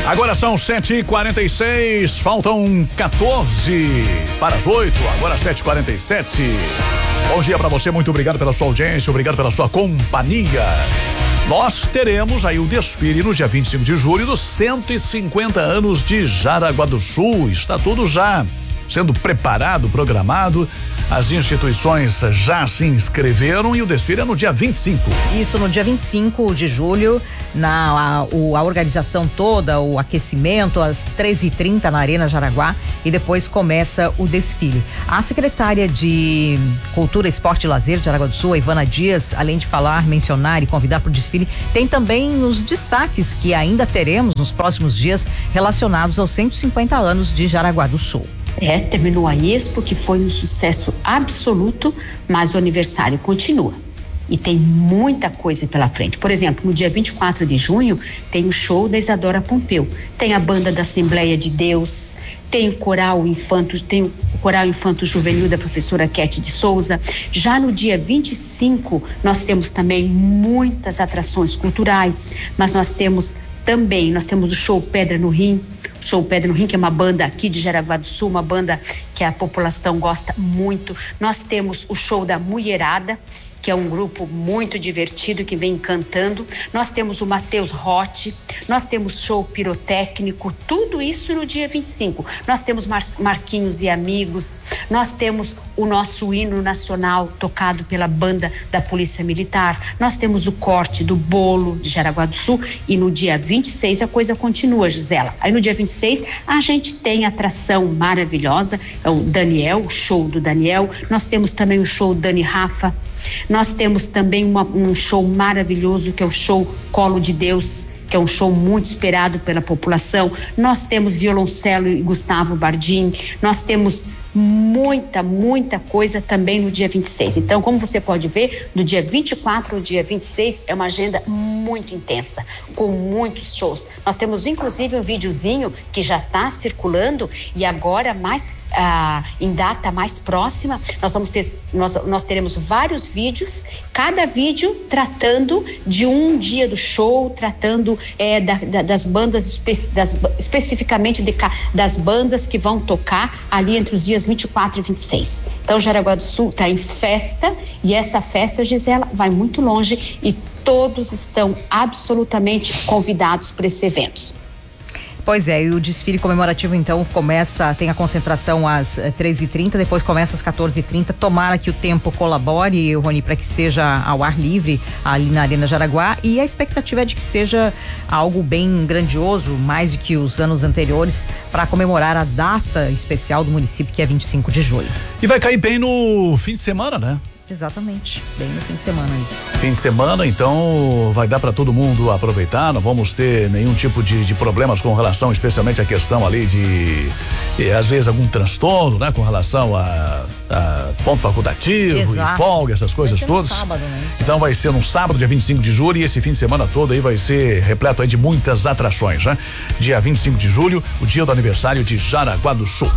Agora são 7h46, faltam 14 para as 8, agora 7h47. Bom dia para você, muito obrigado pela sua audiência, obrigado pela sua companhia. Nós teremos aí o desfile no dia 25 de julho dos 150 anos de Jaraguá do Sul. Está tudo já sendo preparado, programado. As instituições já se inscreveram e o desfile é no dia 25. Isso, no dia 25 de julho, a organização toda, o aquecimento, às 13h30 na Arena Jaraguá, e depois começa o desfile. A secretária de Cultura, Esporte e Lazer de Jaraguá do Sul, a Ivana Dias, além de falar, mencionar e convidar para o desfile, tem também os destaques que ainda teremos nos próximos dias relacionados aos 150 anos de Jaraguá do Sul. Terminou a Expo, que foi um sucesso absoluto, mas o aniversário continua. E tem muita coisa pela frente. Por exemplo, no dia 24 de junho, tem o show da Isadora Pompeu. Tem a banda da Assembleia de Deus, tem o coral infanto juvenil da professora Kete de Souza. Já no dia 25, nós temos também muitas atrações culturais, mas nós temos o show Pedra no Rim. Show Pedra no Rim, que é uma banda aqui de Jaraguá do Sul, uma banda que a população gosta muito. Nós temos o show da Mulherada, que é um grupo muito divertido que vem cantando. Nós temos o Matheus Rotti, nós temos show pirotécnico, tudo isso no dia 25. Nós temos Marquinhos e Amigos, nós temos o nosso hino nacional tocado pela banda da Polícia Militar, nós temos o corte do bolo de Jaraguá do Sul e no dia 26 a coisa continua, Gisela. Aí no dia 26 a gente tem atração maravilhosa, é o Daniel, o show do Daniel, nós temos também o show Dani Rafa. Nós temos também um show maravilhoso que é o show Colo de Deus, que é um show muito esperado pela população. Nós temos Violoncelo e Gustavo Bardim, nós temos muita coisa também no dia 26. Então, como você pode ver, do dia 24 ao dia 26 é uma agenda muito intensa, com muitos shows. Nós temos inclusive um videozinho que já está circulando e agora em data mais próxima, nós teremos vários vídeos, cada vídeo tratando de um dia do show, tratando das bandas, especificamente das bandas que vão tocar ali entre os dias 24 e 26. Então, Jaraguá do Sul está em festa e essa festa, Gisela, vai muito longe e todos estão absolutamente convidados para esses eventos. Pois é, e o desfile comemorativo então tem a concentração às 13h30, depois começa às 14h30. Tomara que o tempo colabore, Rony, para que seja ao ar livre ali na Arena Jaraguá, e a expectativa é de que seja algo bem grandioso, mais do que os anos anteriores, para comemorar a data especial do município, que é 25 de julho. E vai cair bem no fim de semana, né? Exatamente, bem no fim de semana aí. Fim de semana, então vai dar para todo mundo aproveitar, não vamos ter nenhum tipo de problemas com relação, especialmente a questão ali de às vezes algum transtorno, né? Com relação a ponto facultativo. Exato. E folga, essas coisas todas. Sábado, né? Então vai ser no sábado, dia 25 de julho, e esse fim de semana todo aí vai ser repleto aí de muitas atrações, né? Dia 25 de julho, o dia do aniversário de Jaraguá do Sul.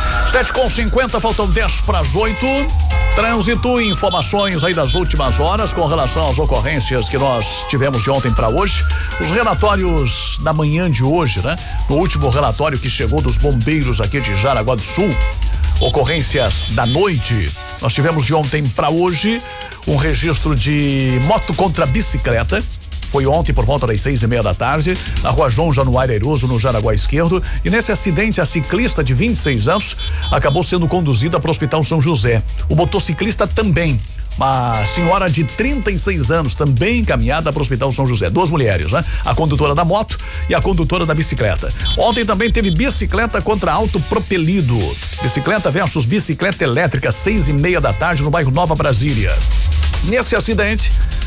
7h50, faltam 10 para as 8. Trânsito e informações aí das últimas horas com relação às ocorrências que nós tivemos de ontem para hoje. Os relatórios da manhã de hoje, né? No último relatório que chegou dos bombeiros aqui de Jaraguá do Sul, ocorrências da noite, nós tivemos de ontem para hoje um registro de moto contra bicicleta. Foi ontem por volta das 6:30 da tarde, na rua João Januário Airoso, no Jaraguá Esquerdo, e nesse acidente a ciclista de 26 anos acabou sendo conduzida para o Hospital São José. O motociclista também, uma senhora de 36 anos, também encaminhada para o Hospital São José. Duas mulheres, né? A condutora da moto e a condutora da bicicleta. Ontem também teve bicicleta contra auto-propelido. Bicicleta versus bicicleta elétrica, 6:30 da tarde, no bairro Nova Brasília. Nesse acidente,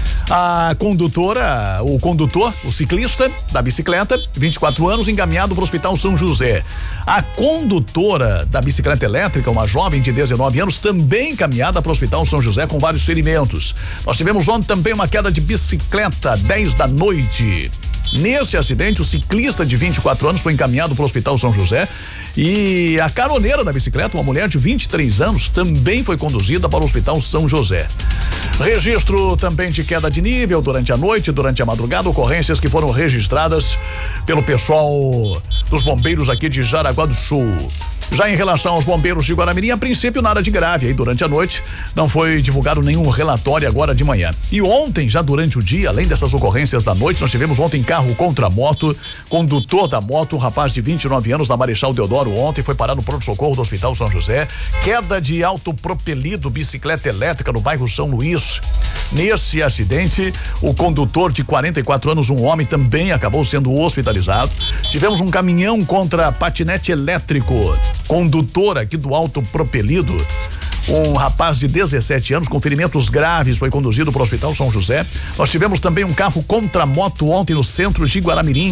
o ciclista da bicicleta, 24 anos, encaminhado para o Hospital São José. A condutora da bicicleta elétrica, uma jovem de 19 anos, também encaminhada para o Hospital São José com vários ferimentos. Nós tivemos ontem também uma queda de bicicleta, 10 da noite. Nesse acidente, o ciclista de 24 anos foi encaminhado para o Hospital São José e a caroneira da bicicleta, uma mulher de 23 anos, também foi conduzida para o Hospital São José. Registro também de queda de nível durante a noite, durante a madrugada, ocorrências que foram registradas pelo pessoal dos bombeiros aqui de Jaraguá do Sul. Já em relação aos bombeiros de Guaramirim, a princípio nada de grave aí durante a noite, não foi divulgado nenhum relatório agora de manhã. E ontem, já durante o dia, além dessas ocorrências da noite, nós tivemos ontem carro contra moto, condutor da moto, um rapaz de 29 anos da Marechal Deodoro ontem foi parar no pronto-socorro do Hospital São José, queda de autopropelido, bicicleta elétrica no bairro São Luís. Nesse acidente, o condutor de 44 anos, um homem, também acabou sendo hospitalizado. Tivemos um caminhão contra patinete elétrico, condutor aqui do autopropelido, um rapaz de 17 anos com ferimentos graves foi conduzido para o Hospital São José. Nós tivemos também um carro contra moto ontem no centro de Guaramirim.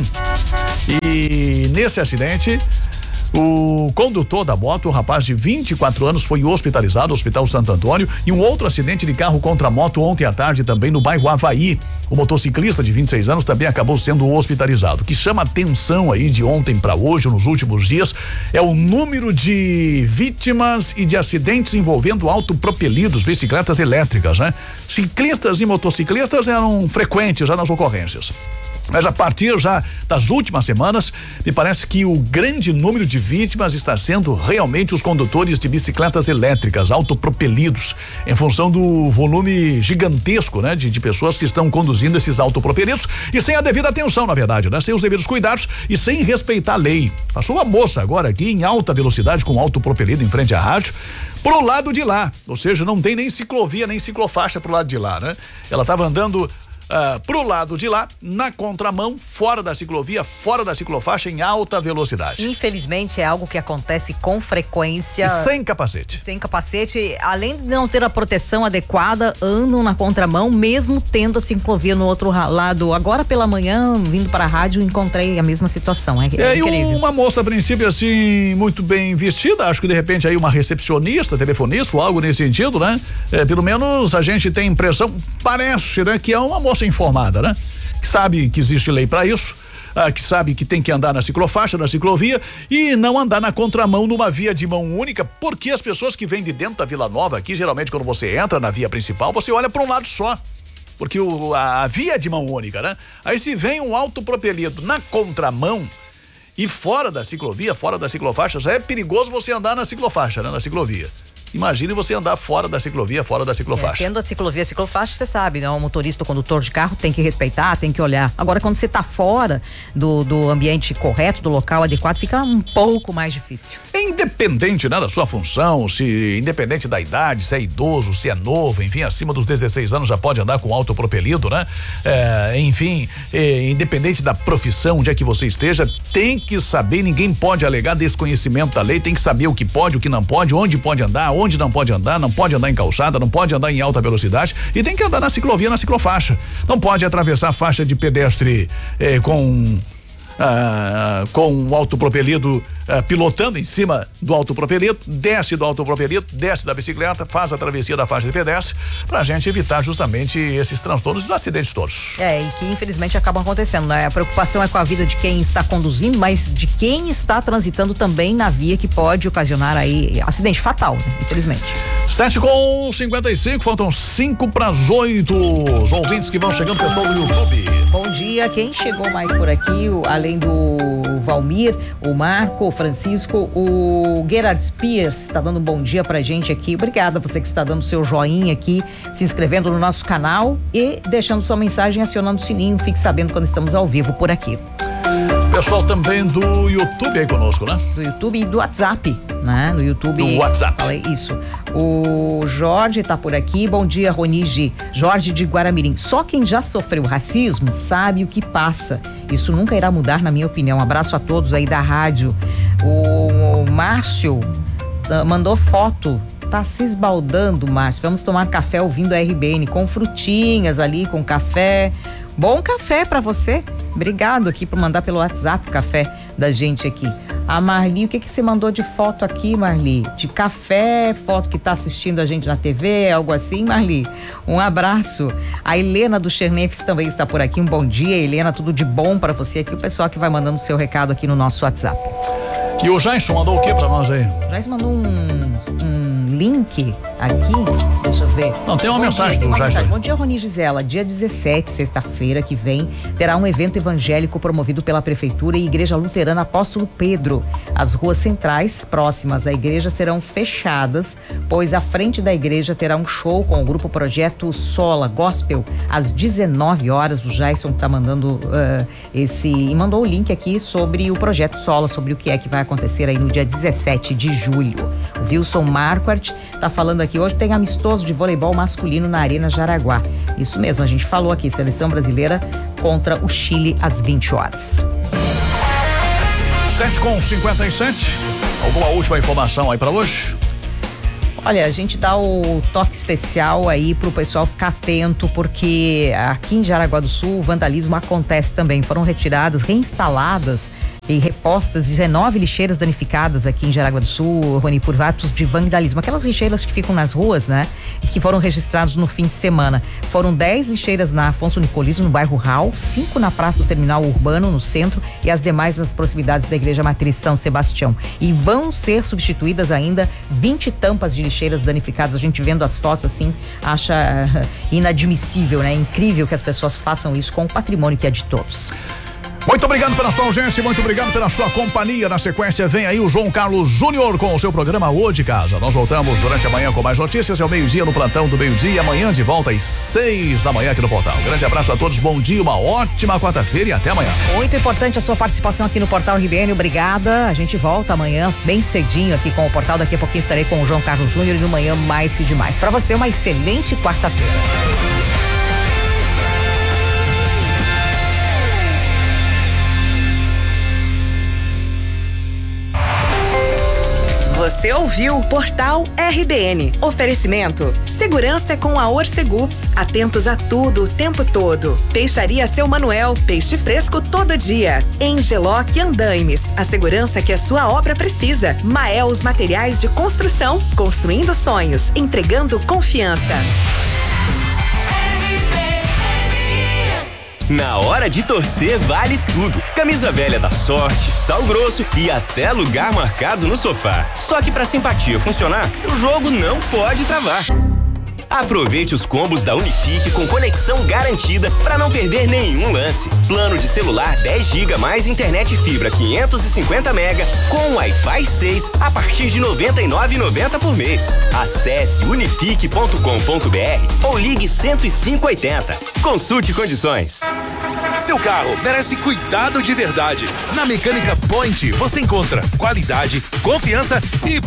E nesse acidente, o condutor da moto, um rapaz de 24 anos, foi hospitalizado no Hospital Santo Antônio. E um outro acidente de carro contra moto ontem à tarde também no bairro Avaí. O motociclista de 26 anos também acabou sendo hospitalizado. O que chama atenção aí de ontem para hoje, nos últimos dias, é o número de vítimas e de acidentes envolvendo autopropelidos, bicicletas elétricas, né? Ciclistas e motociclistas eram frequentes já nas ocorrências. Mas a partir já das últimas semanas, me parece que o grande número de vítimas está sendo realmente os condutores de bicicletas elétricas, autopropelidos, em função do volume gigantesco, né? De pessoas que estão conduzindo esses autopropelidos e sem a devida atenção, na verdade, né? Sem os devidos cuidados e sem respeitar a lei. Passou uma moça agora aqui em alta velocidade com autopropelido em frente à rádio, pro lado de lá, ou seja, não tem nem ciclovia, nem ciclofaixa pro lado de lá, né? Ela estava andando pro lado de lá, na contramão, fora da ciclovia, fora da ciclofaixa, em alta velocidade. Infelizmente é algo que acontece com frequência. E sem capacete. Sem capacete, além de não ter a proteção adequada, andam na contramão, mesmo tendo a ciclovia no outro lado. Agora pela manhã, vindo para a rádio, encontrei a mesma situação. É incrível. E uma moça, a princípio, assim, muito bem vestida, acho que de repente aí uma recepcionista, telefonista ou algo nesse sentido, né? Pelo menos a gente tem impressão, parece, né? Que é uma moça informada, né? Que sabe que existe lei para isso, que sabe que tem que andar na ciclofaixa, na ciclovia e não andar na contramão numa via de mão única, porque as pessoas que vêm de dentro da Vila Nova aqui, geralmente quando você entra na via principal, você olha para um lado só, porque a via é de mão única, né? Aí se vem um autopropelido na contramão e fora da ciclovia, fora da ciclofaixa, já é perigoso você andar na ciclofaixa, né? Na ciclovia. Imagine você andar fora da ciclovia, fora da ciclofaixa. Tendo a ciclovia, ciclofaixa, você sabe, né? O motorista, o condutor de carro tem que respeitar, tem que olhar. Agora, quando você tá fora do ambiente correto, do local adequado, fica um pouco mais difícil. Independente, né, da sua função, independente da idade, se é idoso, se é novo, enfim, acima dos 16 anos já pode andar com autopropelido, né? Independente da profissão, onde é que você esteja, tem que saber, ninguém pode alegar desconhecimento da lei, tem que saber o que pode, o que não pode, onde pode andar, onde não pode andar em calçada, não pode andar em alta velocidade e tem que andar na ciclovia, na ciclofaixa. Não pode atravessar a faixa de pedestre com o autopropelido pilotando em cima do autopropelido, desce do autopropelido, desce da bicicleta, faz a travessia da faixa de pedestre, pra gente evitar justamente esses transtornos e os acidentes todos. E que infelizmente acabam acontecendo, né? A preocupação é com a vida de quem está conduzindo, mas de quem está transitando também na via, que pode ocasionar aí acidente fatal, né? Infelizmente. 7:55, faltam 7:55. Os ouvintes que vão chegando, pessoal do YouTube. Bom dia, quem chegou mais por aqui, além do Valmir, o Marco, o Francisco, o Gerard Spears está dando um bom dia pra gente aqui. Obrigada você que está dando seu joinha aqui, se inscrevendo no nosso canal e deixando sua mensagem, acionando o sininho. Fique sabendo quando estamos ao vivo por aqui. Pessoal também do YouTube aí conosco, né? Do YouTube e do WhatsApp, né? No YouTube. Do WhatsApp. Falei isso. O Jorge tá por aqui. Bom dia, Ronige. Jorge de Guaramirim. Só quem já sofreu racismo sabe o que passa. Isso nunca irá mudar, na minha opinião. Um abraço a todos aí da rádio. O Márcio mandou foto. Tá se esbaldando, Márcio. Vamos tomar café ouvindo a RBN com frutinhas ali, com café. Bom café pra você. Obrigado aqui por mandar pelo WhatsApp o café da gente aqui. A Marli, o que você mandou de foto aqui, Marli? De café, foto que tá assistindo a gente na TV, algo assim, Marli? Um abraço. A Helena do Chernefes também está por aqui. Um bom dia, Helena, tudo de bom para você aqui. O pessoal que vai mandando seu recado aqui no nosso WhatsApp. E o Jason mandou o que pra nós aí? O Jason mandou um link aqui, deixa eu ver. Não, tem uma mensagem do Jair. Bom dia, Roni Gisela. Dia 17, sexta-feira que vem, terá um evento evangélico promovido pela Prefeitura e Igreja Luterana Apóstolo Pedro. As ruas centrais próximas à igreja serão fechadas, pois à frente da igreja terá um show com o grupo Projeto Sola Gospel às 19 horas. O Jason tá mandando e mandou o link aqui sobre o Projeto Sola, sobre o que é que vai acontecer aí no dia 17 de julho. O Wilson Marquardt tá falando aqui, hoje tem amistoso de voleibol masculino na Arena Jaraguá. Isso mesmo, a gente falou aqui, seleção brasileira contra o Chile às 20 horas. 7h57. Alguma última informação aí para hoje? Olha, a gente dá o toque especial aí pro pessoal ficar atento, porque aqui em Jaraguá do Sul o vandalismo acontece também. Foram retiradas, reinstaladas e repostas 19 lixeiras danificadas aqui em Jaraguá do Sul, Rony, por atos de vandalismo. Aquelas lixeiras que ficam nas ruas, né? E que foram registrados no fim de semana. Foram 10 lixeiras na Afonso Nicolino, no bairro Raul, 5 na Praça do Terminal Urbano, no centro, e as demais nas proximidades da Igreja Matriz São Sebastião. E vão ser substituídas ainda 20 tampas de lixeiras danificadas. A gente vendo as fotos assim, acha inadmissível, né? Incrível que as pessoas façam isso com o patrimônio que é de todos. Muito obrigado pela sua audiência, muito obrigado pela sua companhia. Na sequência vem aí o João Carlos Júnior com o seu programa O de Casa. Nós voltamos durante a manhã com mais notícias, ao meio-dia no plantão do meio-dia, amanhã de volta às 6 da manhã aqui no Portal. Grande abraço a todos, bom dia, uma ótima quarta-feira e até amanhã. Muito importante a sua participação aqui no Portal RBN, obrigada. A gente volta amanhã bem cedinho aqui com o Portal, daqui a pouquinho estarei com o João Carlos Júnior e no manhã mais que demais. Para você uma excelente quarta-feira. Você ouviu Portal RBN. Oferecimento. Segurança é com a Orcegups. Atentos a tudo o tempo todo. Peixaria Seu Manuel. Peixe fresco todo dia. Engeloc Andaimes. A segurança que a sua obra precisa. Maels Materiais de Construção. Construindo sonhos. Entregando confiança. Na hora de torcer vale tudo. Camisa velha da Sorte, Sal Grosso e até lugar marcado no sofá. Só que pra simpatia funcionar, o jogo não pode travar. Aproveite os combos da Unifique com conexão garantida para não perder nenhum lance. Plano de celular 10 GB mais internet fibra 550 MB com Wi-Fi 6 a partir de R$ 99,90 por mês. Acesse unifique.com.br ou ligue 10580. Consulte condições. Seu carro merece cuidado de verdade. Na Mecânica Point você encontra qualidade, confiança e